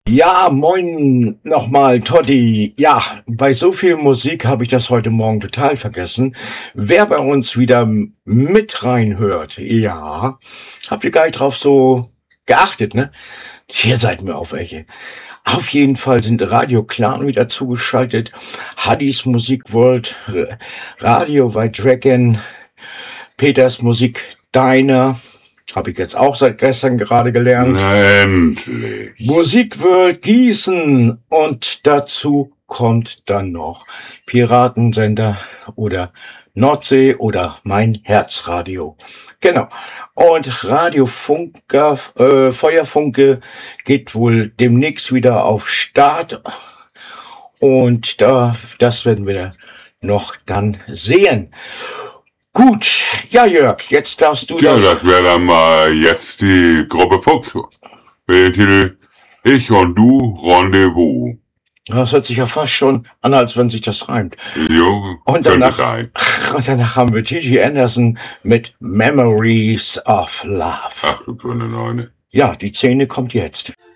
Ja, moin nochmal, Totti. Ja, bei so viel Musik habe ich das heute Morgen total vergessen. Wer bei uns wieder mit reinhört, ja, habt ihr gar nicht drauf so geachtet, ne? Hier seid mir auf welche. Auf jeden Fall sind Radio Clan wieder zugeschaltet. Haddis Musik World, Radio White Dragon, Peters Musik Diner. Habe ich jetzt auch seit gestern gerade gelernt. Endlich. Musikworld Gießen und dazu kommt dann noch Piratensender oder Nordsee oder mein Herzradio. Genau. Und Radio Funker, Feuerfunke geht wohl demnächst wieder auf Start. Und das werden wir noch dann sehen. Gut, ja Jörg, jetzt darfst du Tja, das wäre dann mal jetzt die Gruppe Fuchs. Mit dem Titel Ich und du Rendezvous. Das hört sich ja fast schon an, als wenn sich das reimt. Jo, Und danach haben wir Gigi Anderson mit Memories of Love. Ach du grüne Neune. Ja, die Szene kommt jetzt.